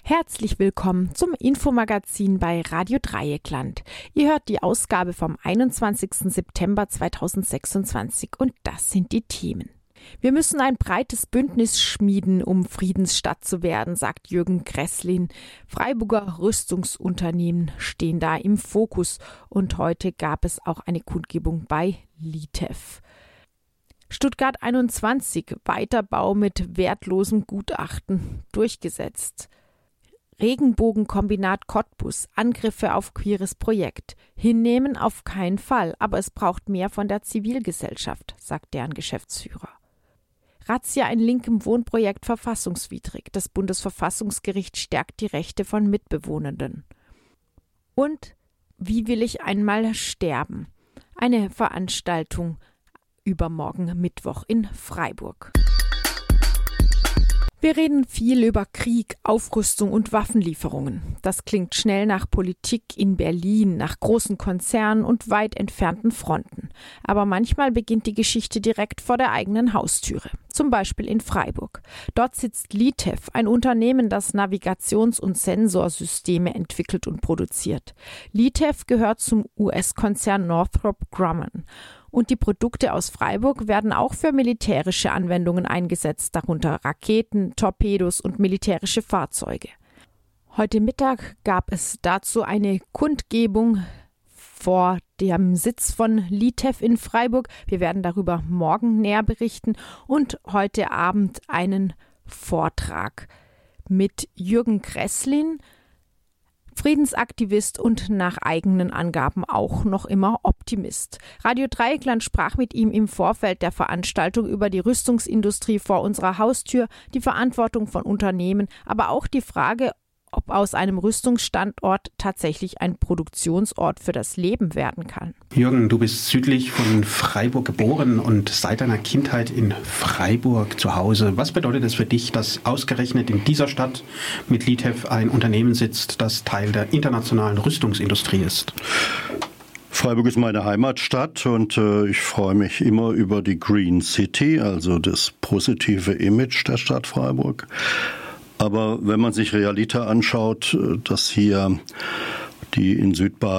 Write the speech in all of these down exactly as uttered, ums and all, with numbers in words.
Herzlich willkommen zum Infomagazin bei Radio Dreieckland. Ihr hört die Ausgabe vom einundzwanzigsten September zweitausendsechsundzwanzig und das sind die Themen. Wir müssen ein breites Bündnis schmieden, um Friedensstadt zu werden, sagt Jürgen Gresslin. Freiburger Rüstungsunternehmen stehen da im Fokus und heute gab es auch eine Kundgebung bei Litev. Stuttgart einundzwanzig, Weiterbau mit wertlosem Gutachten, durchgesetzt. Regenbogenkombinat Cottbus, Angriffe auf queeres Projekt. Hinnehmen auf keinen Fall, aber es braucht mehr von der Zivilgesellschaft, sagt deren Geschäftsführer. Razzia in linkem Wohnprojekt verfassungswidrig. Das Bundesverfassungsgericht stärkt die Rechte von Mitbewohnenden. Und wie will ich einmal sterben? Eine Veranstaltung übermorgen Mittwoch in Freiburg. Wir reden viel über Krieg, Aufrüstung und Waffenlieferungen. Das klingt schnell nach Politik in Berlin, nach großen Konzernen und weit entfernten Fronten. Aber manchmal beginnt die Geschichte direkt vor der eigenen Haustüre. Zum Beispiel in Freiburg. Dort sitzt Litev, ein Unternehmen, das Navigations- und Sensorsysteme entwickelt und produziert. Litev gehört zum U S-Konzern Northrop Grumman. Und die Produkte aus Freiburg werden auch für militärische Anwendungen eingesetzt, darunter Raketen, Torpedos und militärische Fahrzeuge. Heute Mittag gab es dazu eine Kundgebung vor dem Sitz von Litev in Freiburg. Wir werden darüber morgen näher berichten und heute Abend einen Vortrag mit Jürgen Gresslin, Friedensaktivist und nach eigenen Angaben auch noch immer Optimist. Radio Dreieckland sprach mit ihm im Vorfeld der Veranstaltung über die Rüstungsindustrie vor unserer Haustür, die Verantwortung von Unternehmen, aber auch die Frage, ob aus einem Rüstungsstandort tatsächlich ein Produktionsort für das Leben werden kann. Jürgen, du bist südlich von Freiburg geboren und seit deiner Kindheit in Freiburg zu Hause. Was bedeutet es für dich, dass ausgerechnet in dieser Stadt mit Litev ein Unternehmen sitzt, das Teil der internationalen Rüstungsindustrie ist? Freiburg ist meine Heimatstadt und äh, ich freue mich immer über die Green City, also das positive Image der Stadt Freiburg. Aber wenn man sich Realita anschaut, dass hier die in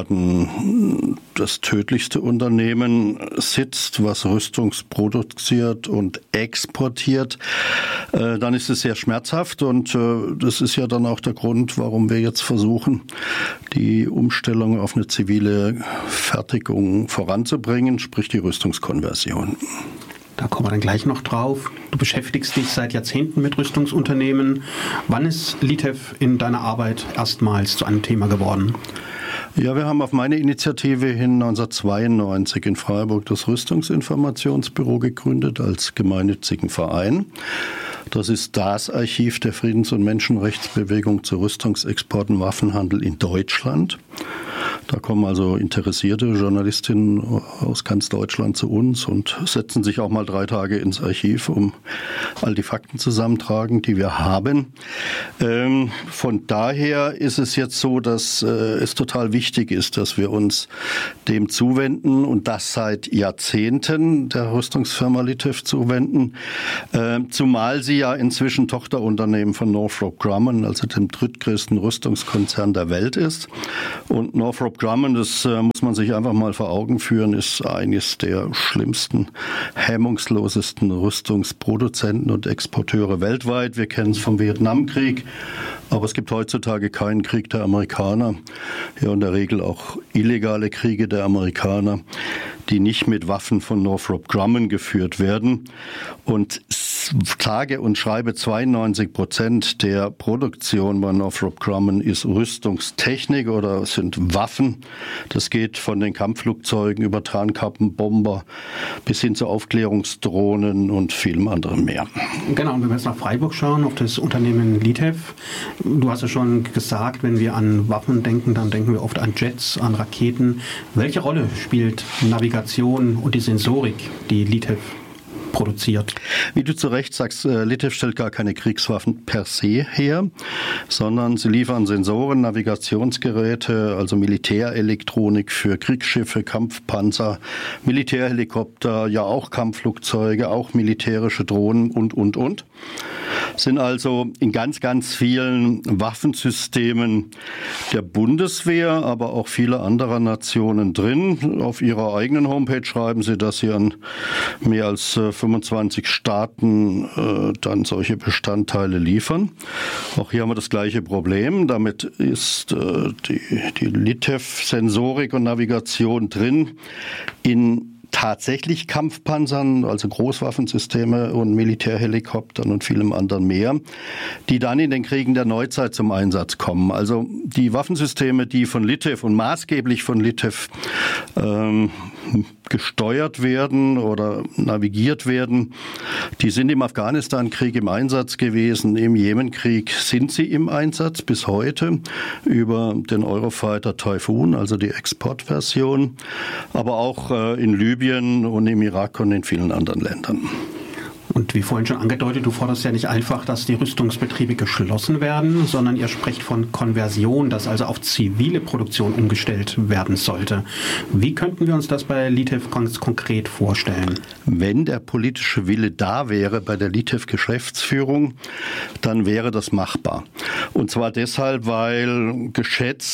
Südbaden das tödlichste Unternehmen sitzt, was Rüstungs produziert und exportiert, dann ist es sehr schmerzhaft und das ist ja dann auch der Grund, warum wir jetzt versuchen, die Umstellung auf eine zivile Fertigung voranzubringen, sprich die Rüstungskonversion. Da kommen wir dann gleich noch drauf. Du beschäftigst dich seit Jahrzehnten mit Rüstungsunternehmen. Wann ist Litev in deiner Arbeit erstmals zu einem Thema geworden? Ja, wir haben auf meine Initiative hin neunzehnhundertzweiundneunzig in Freiburg das Rüstungsinformationsbüro gegründet als gemeinnützigen Verein. Das ist das Archiv der Friedens- und Menschenrechtsbewegung zu Rüstungsexporten und Waffenhandel in Deutschland. Da kommen also interessierte Journalistinnen aus ganz Deutschland zu uns und setzen sich auch mal drei Tage ins Archiv, um all die Fakten zusammentragen, die wir haben. Ähm, von daher ist es jetzt so, dass äh, es total wichtig ist, dass wir uns dem zuwenden und das seit Jahrzehnten der Rüstungsfirma Litev zuwenden, äh, zumal sie ja inzwischen Tochterunternehmen von Northrop Grumman, also dem drittgrößten Rüstungskonzern der Welt ist. Und Northrop Grumman, das äh, muss man sich einfach mal vor Augen führen, ist eines der schlimmsten, hemmungslosesten Rüstungsproduzenten und Exporteure weltweit. Wir kennen es vom Vietnamkrieg, aber es gibt heutzutage keinen Krieg der Amerikaner. Ja, in der Regel auch illegale Kriege der Amerikaner, die nicht mit Waffen von Northrop Grumman geführt werden. Und sage und schreibe zweiundneunzig Prozent der Produktion bei Northrop Grumman ist Rüstungstechnik oder sind Waffen. Das geht von den Kampfflugzeugen über Tarnkappenbomber bis hin zu Aufklärungsdrohnen und vielem anderem mehr. Genau, und wenn wir jetzt nach Freiburg schauen, auf das Unternehmen Litev, du hast ja schon gesagt, wenn wir an Waffen denken, dann denken wir oft an Jets, an Raketen. Welche Rolle spielt Navigation und die Sensorik, die Litev produziert. Wie du zu Recht sagst, Litev stellt gar keine Kriegswaffen per se her, sondern sie liefern Sensoren, Navigationsgeräte, also Militärelektronik für Kriegsschiffe, Kampfpanzer, Militärhelikopter, ja auch Kampfflugzeuge, auch militärische Drohnen und, und, und. Sind also in ganz, ganz vielen Waffensystemen der Bundeswehr, aber auch vieler anderer Nationen drin. Auf ihrer eigenen Homepage schreiben sie, dass sie an mehr als fünfundzwanzig Staaten äh, dann solche Bestandteile liefern. Auch hier haben wir das gleiche Problem. Damit ist äh, die, die Litev-Sensorik und Navigation drin in tatsächlich Kampfpanzern, also Großwaffensysteme und Militärhelikoptern und vielem anderen mehr, die dann in den Kriegen der Neuzeit zum Einsatz kommen. Also die Waffensysteme, die von Litev und maßgeblich von Litev ähm, gesteuert werden oder navigiert werden, die sind im Afghanistan-Krieg im Einsatz gewesen. Im Jemenkrieg sind sie im Einsatz bis heute über den Eurofighter Typhoon, also die Exportversion, aber auch äh, in Libyen und im Irak und in vielen anderen Ländern. Und wie vorhin schon angedeutet, du forderst ja nicht einfach, dass die Rüstungsbetriebe geschlossen werden, sondern ihr sprecht von Konversion, dass also auf zivile Produktion umgestellt werden sollte. Wie könnten wir uns das bei Litev ganz konkret vorstellen? Wenn der politische Wille da wäre bei der Litev-Geschäftsführung, dann wäre das machbar. Und zwar deshalb, weil geschätzt